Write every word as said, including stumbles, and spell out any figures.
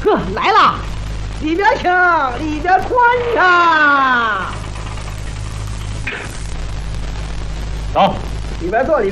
呵，来了，里边请，里边宽呀。 走， 里边坐，里边。